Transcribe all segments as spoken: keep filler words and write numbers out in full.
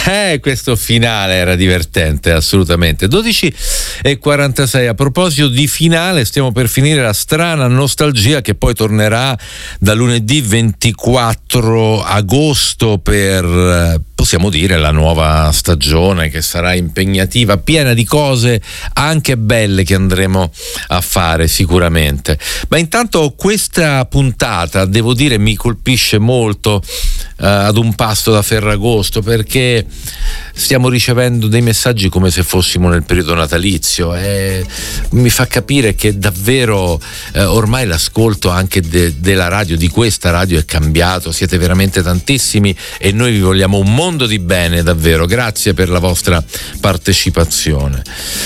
Eh, questo finale era divertente, assolutamente. dodici e quarantasei. A proposito di finale, stiamo per finire la strana nostalgia che poi tornerà da lunedì ventiquattro agosto per, possiamo dire, la nuova stagione che sarà impegnativa, piena di cose anche belle che andremo a fare sicuramente. Ma intanto questa puntata, devo dire, mi colpisce molto eh, ad un passo da Ferragosto, perché stiamo ricevendo dei messaggi come se fossimo nel periodo natalizio e mi fa capire che davvero eh, ormai l'ascolto anche de- della radio, di questa radio, è cambiato. Siete veramente tantissimi e noi vi vogliamo un mondo di bene, davvero. Grazie per la vostra partecipazione.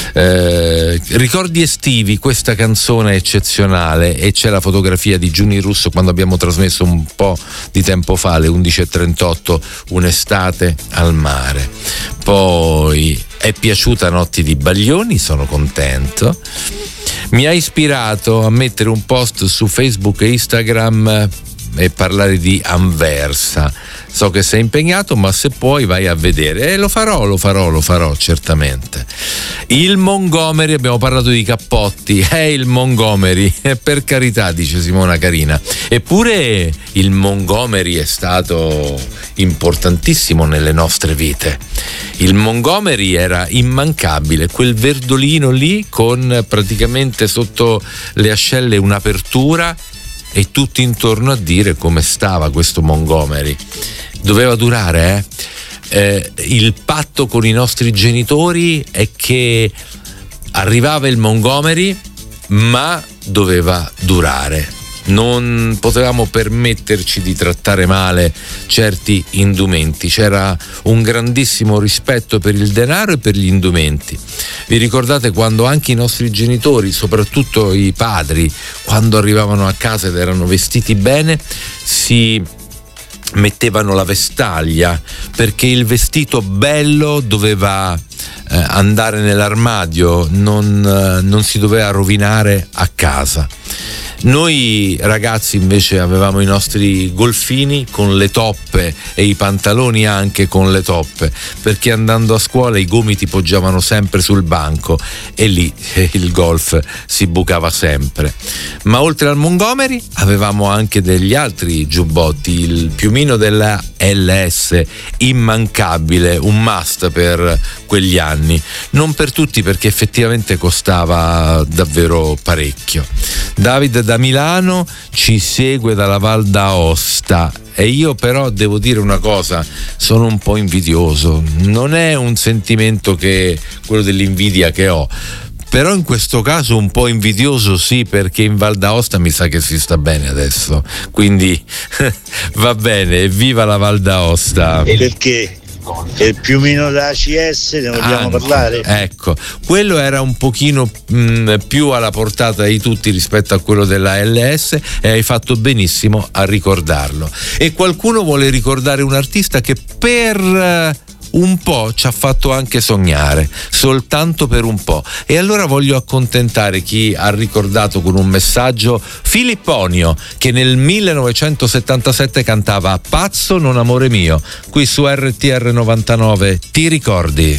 Eh, ricordi estivi, questa canzone è eccezionale, e c'è la fotografia di Giuni Russo quando abbiamo trasmesso un po' di tempo fa, alle undici e trentotto, un'estate al mare. Poi è piaciuta Notti di Baglioni, sono contento. Mi ha ispirato a mettere un post su Facebook e Instagram e parlare di Anversa. So che sei impegnato, ma se puoi vai a vedere. E lo farò, lo farò, lo farò certamente. Il Montgomery, abbiamo parlato di cappotti. È il Montgomery, per carità, dice Simona Carina. Eppure il Montgomery è stato importantissimo nelle nostre vite. Il Montgomery era immancabile, quel verdolino lì con praticamente sotto le ascelle un'apertura e tutti intorno a dire come stava questo Montgomery. Doveva durare, eh? Eh, il patto con i nostri genitori è che arrivava il Montgomery, ma doveva durare. Non potevamo permetterci di trattare male certi indumenti. C'era un grandissimo rispetto per il denaro e per gli indumenti. Vi ricordate quando anche i nostri genitori, soprattutto i padri, quando arrivavano a casa ed erano vestiti bene, si mettevano la vestaglia, perché il vestito bello doveva eh, andare nell'armadio, non, eh, non si doveva rovinare a casa. Noi ragazzi invece avevamo i nostri golfini con le toppe e i pantaloni anche con le toppe, perché andando a scuola i gomiti poggiavano sempre sul banco e lì eh, il golf si bucava sempre. Ma oltre al Montgomery avevamo anche degli altri giubbotti. Il piumino della L S, immancabile, un must per quegli anni. Non per tutti, perché effettivamente costava davvero parecchio. David da Milano ci segue dalla Val d'Aosta e io però devo dire una cosa, sono un po' invidioso. Non è un sentimento che quello dell'invidia che ho, però in questo caso un po' invidioso sì, perché in Val d'Aosta mi sa che si sta bene adesso, quindi va bene, evviva la Val d'Aosta. E perché? Il piumino da A C S, ne vogliamo Anche, parlare? Ecco, quello era un pochino mh, più alla portata di tutti rispetto a quello della L S e hai fatto benissimo a ricordarlo. E qualcuno vuole ricordare un artista che per uh, un po' ci ha fatto anche sognare, soltanto per un po'. E allora voglio accontentare chi ha ricordato con un messaggio Filipponio, che nel millenovecentosettantasette cantava Pazzo non amore mio, qui su R T R novantanove. Ti ricordi?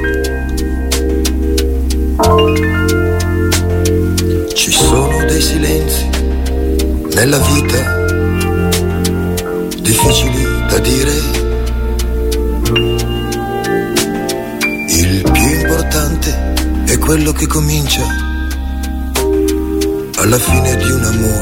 Ci sono dei silenzi nella vita difficili da dire. Il più importante è quello che comincia alla fine di un amore.